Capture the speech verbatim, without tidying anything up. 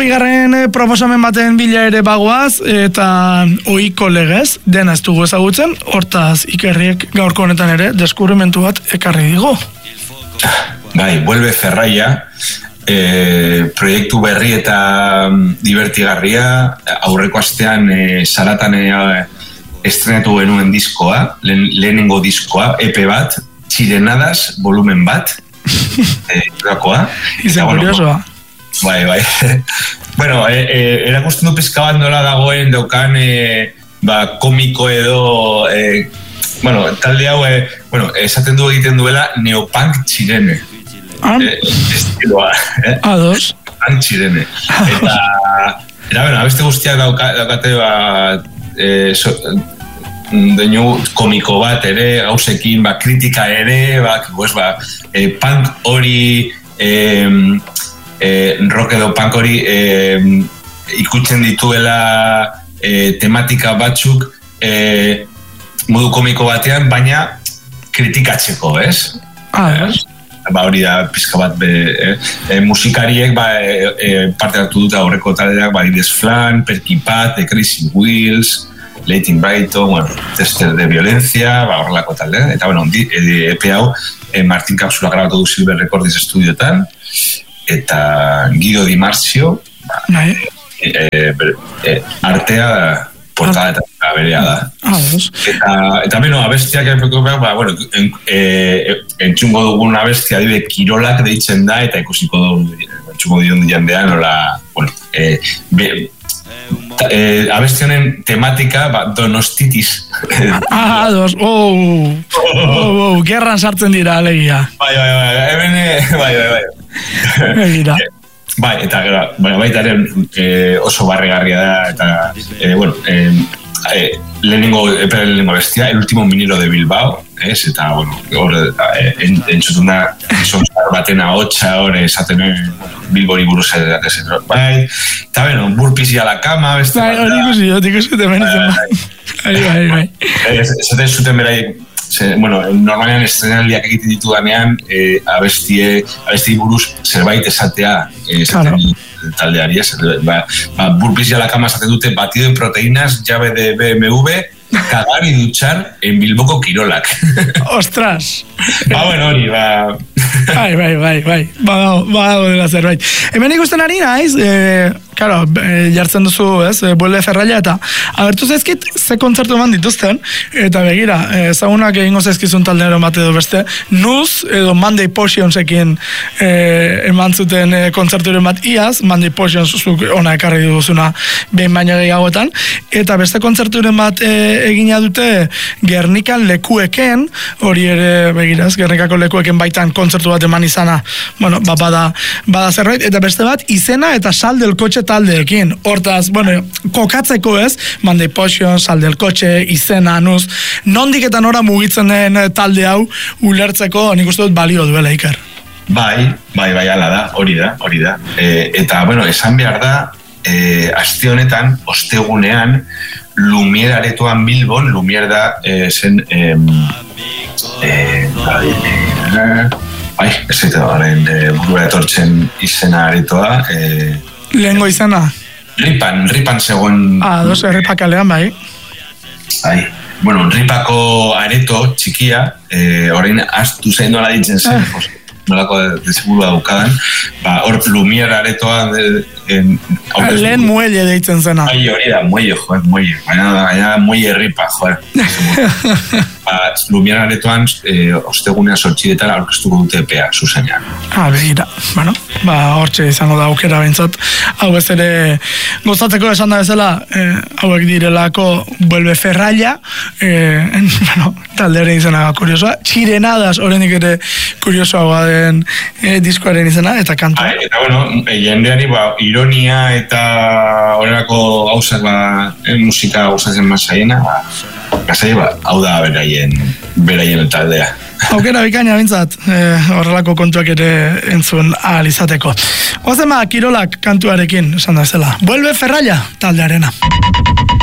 bigarren proposamen baten bila ere bagoaz, eta ohiko legez, dena ez dugu ezagutzen, hortaz Ikerriek gaurko honetan ere deskubrimentu bat ekarri digo. Bai, Vuelve Ferraia, e, proiektu berri eta divertigarria, aurreko astean e, Saratan e, estrenatu genuen diskoa, lehen, lehenengo diskoa, E P bat, Txirenadas, volumen bat, e, dakoa. Izan kuriosoa. Bai, bai. Bueno, e, e, erakusten du pizka bat nola dagoen daukan e, ba, komiko edo e, bueno, talde hau e, bueno, esaten du egiten duela neopunk txirene. Ah. E, estiloa. Eh? Ados. Punk txirene. Eta, era, bueno, abeste guztiak dauka, daukate ba, e, so, doinu komiko bat ere, gauzekin, ba, kritika ere, ba, pues, ba, e, punk hori, e, e, rock edo punk hori e, ikutzen dituela e, tematika batzuk e, modu komiko batean, baina kritikatzeko, ez? Ah, ez? Ba, hori da pizka bat be, eh, eh, musikariek ba, eh, eh, parte hartu dute aurreko taldeak, ba, Ides Flan, Perky Pat, The Crazy Wheels, Leighton Brighton, bueno, Tester de Violencia, ba, horrelako talde, eta bueno, E P hau eh, Martin Kapsula grabatu du Silver Recordings estudiotan, eta Guido Di Marzio, ba, eh, eh, eh, artea portada eta berea da. Ah, eta, eta beno, abestiak ba, bueno, en, e, entzungo dugun abestia dibe Kirolak deitzen da, eta ikusiko dugu entzungo dion jandean, nola, bueno, e, be, ta, e, abestionen tematika, ba, donostitis. Ah, dos, oh, oh, oh, gerran sartzen dira, alegia. Bai, bai, bai, hemen, bai, bai, bai. Egira. Bai, eta gara, bueno, baita ere e, oso barregarria da, eta, e, bueno, e, e, lehenengo, epera lehenengo bestia, El último minero de Bilbao, ez, eta, bueno, hor, e, en, entzutuna, zonzar baten ahotsa, hor, esaten, Bilbori buruz edatezen, bai, eta, bueno, burpizi a la cama, beste, bai, hori ikusi, hori ikusi, temen izan, bai, bai, bai. Esaten zuten berai, Se, bueno, normalean estrenaldiak egiten ditu danean, e, abestie, abesti buruz zerbait esatea e, esaten claro. Taldeari, ez? Ba, ba, burpiz ja la cama esaten dute batido de proteínas, llave de B M W, cagar y duchar en Bilboko Kirolak. Ostras! Ba, bueno, hori, ba... Bai, bai, bai, bai, ba, ba, dela zerbait. Hemen ikusten ari naiz, e, claro, e, jartzen duzu, ez, e, Vuelve Ferraia, eta abertu zaizkit ze kontzertu eman dituzten, eta begira, ezagunak egingo zaizkizun taldero bat edo beste, Nuz edo Monday Potionsekin e, eman zuten e, kontzerturen bat iaz, Monday Potions zuk ona ekarri duzuna behin baino gehiagoetan, eta beste kontzerturen bat e, egina dute Gernikan lekueken, hori ere begiraz, Gernikako lekueken baitan kontzertu bat eman izana, bueno, ba, bada, bada zerbait, eta beste bat, izena eta Sal del Kotxe taldeekin, hortaz, bueno, kokatzeko ez, Monday Potion, Sal del Kotxe, izena, Nuz, nondik eta nora mugitzen den talde hau ulertzeko, nik uste dut balio duela, Iker. Bai, bai, bai, ala da, hori da, hori da. E, eta, bueno, esan behar da, e, aste honetan, ostegunean, Lumier aretoan Bilbon, Lumier da e, zen e, e, bai, e, bai, ez zaita garen e, burua etortzen izena aretoa e, lehengo izena? Ripan, Ripan zegoen ah, dos, Ripakalean, bai bai, bueno, Ripako areto txikia, e, orain astu zain nola ditzen zen eh. Nolako deseburua daukadan, ba, hor Lumier aretoa de, en, lehen muelle deitzen zena. Ai, hori da, muelle, joder, muelle. Baina, baina muelle ripa, joder. Ba, Lumier aretoan, e, ostegunean sortxidetan aurkeztuko dute epea, zuzainan. Ah, behira, bueno, ba, hortxe izango da aukera bintzat. Hau ez ere, gozatzeko esan da bezala, eh, hauek direlako Vuelve Ferraia, eh, bueno, talderen izena kuriosoa, Txirenadas, horrenik ere kuriosoa den eh, diskoaren izena, eta kantua. Ah, eta, bueno, e, jendeari, ba, ironia eta horrelako gauzak, ba, eh, musika gauzatzen mazaiena, ba, gazai, ba, hau da beraien, beraien taldea. Aukera bikaina bintzat, eh, horrelako kontuak ere entzun ahal izateko. Ozen ba, Kirolak kantuarekin, esan da zela. Vuelve Ferraia, taldearena.